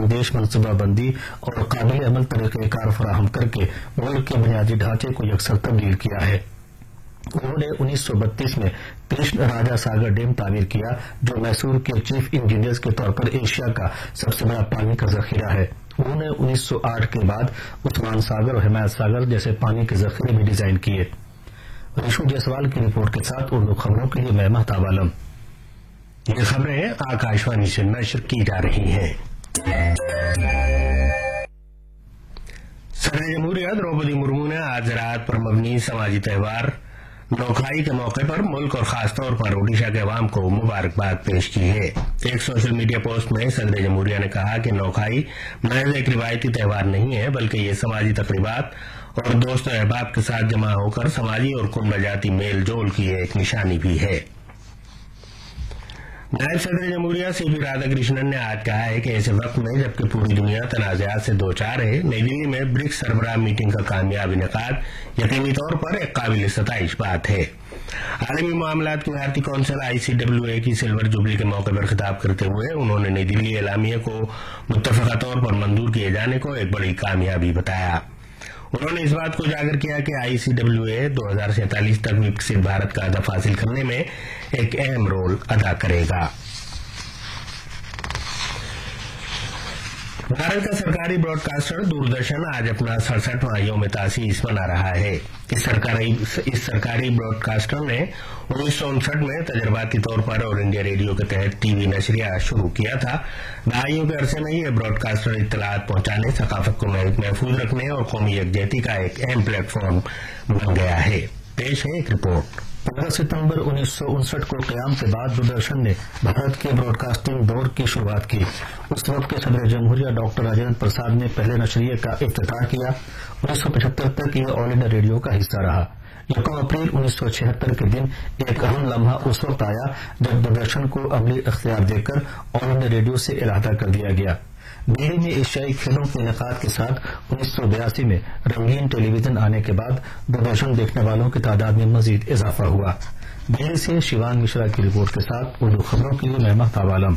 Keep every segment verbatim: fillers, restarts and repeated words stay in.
اندیش منصوبہ بندی اور قابل عمل طریقہ کار فراہم کر کے ملک کے بنیادی ڈھانچے کو یکسر تبدیل کیا ہے۔ انہوں نے انیس سو بتیس میں کرشن راجا ساگر ڈیم تعمیر کیا جو میسور کے چیف انجینئر کے طور پر ایشیا کا سب سے بڑا پانی کا ذخیرہ ہے۔ انہوں نے انیس سو آٹھ کے بعد عثمان ساگر اور حمایت ساگر جیسے پانی کے ذخیرے بھی ڈیزائن کیے۔ ریشو جیسوال کی رپورٹ کے ساتھ اردو خبروں کے لیے میں مہتاب عالم۔ یہ خبریں آکاشوانی سے نشر کی جا رہی ہیں۔ صدر جمہوریہ دروپدی مرمو نے آج زراعت پر مبنی سماجی تہوار نوکھائی کے موقع پر ملک اور خاص طور پر اوڈیشہ کے عوام کو مبارکباد پیش کی ہے۔ ایک سوشل میڈیا پوسٹ میں صدر جمہوریہ نے کہا کہ نوکھائی محض ایک روایتی تہوار نہیں ہے بلکہ یہ سماجی تقریبات اور دوست و احباب کے ساتھ جمع ہو کر سماجی اور قوم نجاتی میل جول کی ایک نشانی بھی ہے۔ نائب صدر جمہوریہ سی پی رادھا کرشنن نے آج کہا ہے کہ ایسے وقت میں جبکہ پوری دنیا تنازعات سے دوچار ہے، نئی دلی میں برکس سربراہ میٹنگ کا کامیاب انعقاد یقینی طور پر ایک قابل ستائش بات ہے۔ عالمی معاملات کی بھارتی council I C W A کی سلور جوبلی کے موقع پر خطاب کرتے ہوئے انہوں نے نئی دلی اعلامیہ کو متفقہ طور پر منظور کیے جانے کو ایک بڑی کامیابی بتایا۔ انہوں نے اس بات کو اجاگر کیا کہ آئی سی ڈبلیو اے دو ہزار سینتالیس تک وکست بھارت کا ہدف حاصل کرنے میں ایک اہم رول ادا کرے گا۔ بھارت کا سرکاری براڈ کاسٹر دوردرشن آج اپنا سڑسٹھواں یوم تاسیس منا رہا ہے۔ اس سرکاری اس سرکاری براڈ کاسٹر نے انیس سو انسٹھ میں تجرباتی طور پر آل انڈیا ریڈیو کے تحت ٹی وی نشریہ شروع کیا تھا۔ دہائیوں کے عرصے میں یہ براڈ کاسٹر اطلاعات پہنچانے، ثقافت کو محفوظ رکھنے اور قومی یکجہتی کا ایک اہم پلیٹ فارم بن گیا ہے۔ پیش ہے ایک رپورٹ۔ پندرہ ستمبر انیس سو انسٹھ کو قیام کے بعد دوردرشن نے بھارت کے براڈ کاسٹنگ دور کی شروعات کی۔ اس وقت کے صدر جمہوریہ ڈاکٹر راجندر پرساد نے پہلے نشریے کا افتتاح کیا۔ انیس سو پچہتر تک یہ آل انڈیا ریڈیو کا حصہ رہا۔ یکم اپریل انیس سو چھہتر کے دن ایک اہم لمحہ اس وقت آیا جب دوردرشن کو عملی اختیار دے کر آل انڈیا ریڈیو سے علیحدہ کر دیا گیا۔ دہلی میں ایشیائی کھیلوں کے انعقاد کے ساتھ انیس سو بیاسی میں رنگین ٹیلی ویژن آنے کے بعد دوردرشن دیکھنے والوں کی تعداد میں مزید اضافہ ہوا۔ دہلی سے شیوانگ مشرا کی رپورٹ کے ساتھ اردو خبروں کے لیے میں مہتاب عالم۔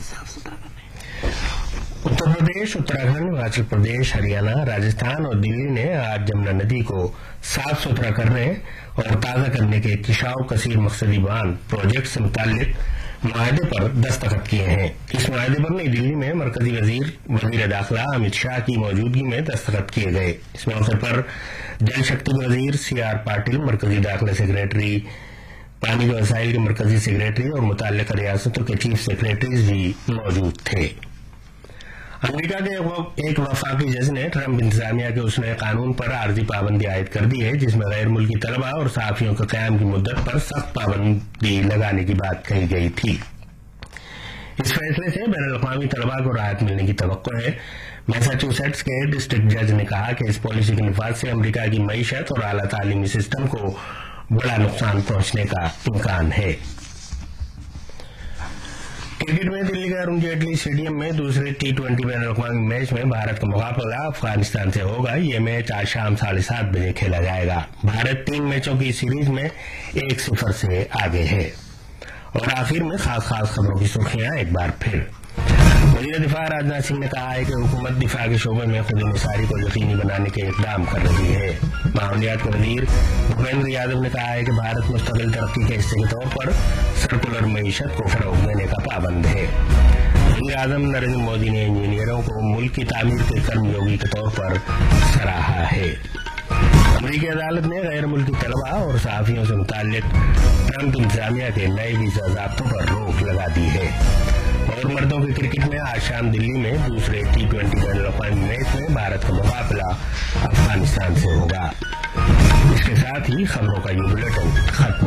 اتر پردیش، اتراکھنڈ، ہماچل پردیش، ہریانہ، راجستھان اور دلی نے آج جمنا ندی کو صاف ستھرا کرنے اور تازہ کرنے کے کشاؤ کثیر مقصدی باندھ پروجیکٹ سے متعلق معاہدے پر دستخط کیے ہیں۔ اس معاہدے پر نئی دلی میں مرکزی وزیر وزیر داخلہ امت شاہ کی موجودگی میں دستخط کیے گئے۔ اس موقع پر جل شکتی وزیر سی آر پاٹل، مرکزی داخلہ سیکریٹری، پانی کے وسائل کے مرکزی سیکریٹری اور متعلقہ ریاستوں کے چیف سیکریٹریز بھی موجود تھے۔ امریکہ کے ایک وفاقی جج نے ٹرمپ انتظامیہ کے اس نئے قانون پر عارضی پابندی عائد کر دی ہے جس میں غیر ملکی طلبہ اور صحافیوں کے قیام کی مدت پر سخت پابندی لگانے کی بات کہی گئی تھی۔ اس فیصلے سے بین الاقوامی طلبہ کو راحت ملنے کی توقع ہے۔ میساچوسیٹس کے ڈسٹرکٹ جج نے کہا کہ اس پالیسی کے نفاذ سے امریکہ کی معیشت اور اعلیٰ تعلیمی سسٹم کو بڑا نقصان پہنچنے کا امکان ہے۔ کرکٹ میں دلی کے ارون جیٹلی اسٹیڈیم میں دوسرے ٹی ٹوینٹی بین الاقوامی میچ میں بھارت کا مقابلہ افغانستان سے ہوگا۔ یہ میچ آج شام ساڑھے سات بجے کھیلا جائے گا۔ بھارت تین میچوں کی سیریز میں ایک صفر سے آگے ہے۔ اور آخر میں خاص خاص خبروں کی سرخیاں ایک بار پھر۔ وزیر دفاع راجناتھ سنگھ نے کہا ہے کہ حکومت دفاع کے شعبے میں خود انحصاری کو یقینی بنانے کے اقدام کر رہی ہے۔ ماحولیات کے وزیر بھوپیندر یادو نے کہا ہے کہ بھارت مستقل ترقی کے حصے کے طور پر سرکولر معیشت کو فروغ دینے کا پابند ہے۔ وزیر اعظم نریندر مودی نے انجینئروں کو ملک کی تعمیر کے کرم یوگی کے طور پر سراہا ہے۔ امریکی عدالت نے غیر ملکی طلبہ اور صحافیوں سے متعلق ٹرمپ انتظامیہ کے نئے ویزا ضابطوں پر روک لگا دی ہے۔ اور مردوں کی کرکٹ میں آج شام دلی میں دوسرے ٹی ٹوینٹی بین الاقوامی میچ میں بھارت کا مقابلہ افغانستان سے ہوگا۔ اس کے ساتھ ہی خبروں کا یہ بلیٹن ختم